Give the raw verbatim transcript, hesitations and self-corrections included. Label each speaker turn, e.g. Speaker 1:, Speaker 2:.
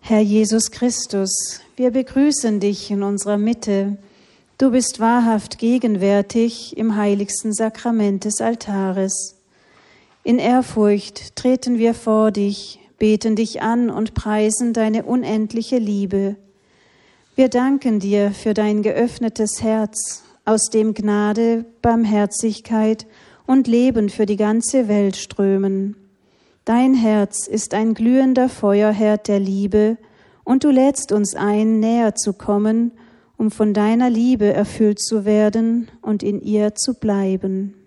Speaker 1: Herr Jesus Christus, wir begrüßen dich in unserer Mitte. Du bist wahrhaft gegenwärtig im heiligsten Sakrament des Altares. In Ehrfurcht treten wir vor dich, beten dich an und preisen deine unendliche Liebe. Wir danken dir für dein geöffnetes Herz, aus dem Gnade, Barmherzigkeit und Leben für die ganze Welt strömen. Dein Herz ist ein glühender Feuerherd der Liebe, und du lädst uns ein, näher zu kommen, um von deiner Liebe erfüllt zu werden und in ihr zu bleiben.